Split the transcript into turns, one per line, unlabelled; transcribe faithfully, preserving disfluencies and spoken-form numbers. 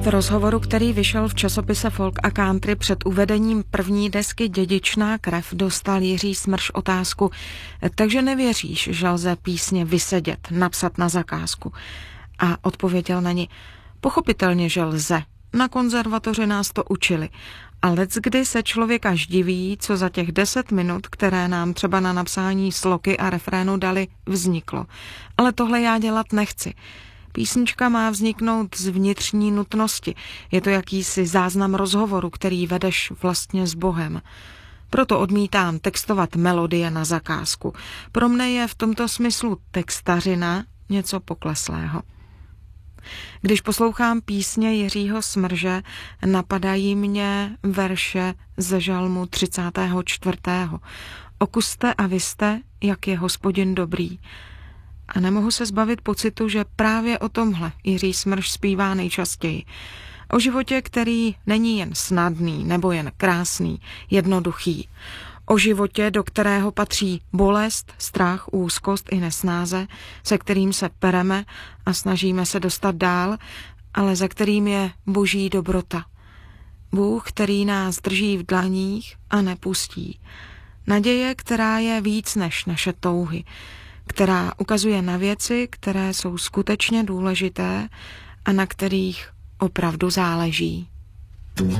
V rozhovoru, který vyšel v časopise Folk a Country před uvedením první desky Dědičná krev, dostal Jiří Smrš otázku: takže nevěříš, že lze písně vysedět, napsat na zakázku? A odpověděl na ní: pochopitelně, že lze. Na konzervatoři nás to učili. A leckdy se člověk až diví, co za těch deset minut, které nám třeba na napsání sloky a refrénu dali, vzniklo. Ale tohle já dělat nechci. Písnička má vzniknout z vnitřní nutnosti. Je to jakýsi záznam rozhovoru, který vedeš vlastně s Bohem. Proto odmítám textovat melodie na zakázku. Pro mne je v tomto smyslu textařina něco pokleslého. Když poslouchám písně Jiřího Smrže, napadají mě verše ze žalmu třicátého čtvrtého Okuste a vyste, jak je Hospodin dobrý. A nemohu se zbavit pocitu, že právě o tomhle Jiří Smrž zpívá nejčastěji. O životě, který není jen snadný nebo jen krásný, jednoduchý. O životě, do kterého patří bolest, strach, úzkost i nesnáze, se kterým se pereme a snažíme se dostat dál, ale za kterým je boží dobrota. Bůh, který nás drží v dlaních a nepustí. Naděje, která je víc než naše touhy, která ukazuje na věci, které jsou skutečně důležité a na kterých opravdu záleží.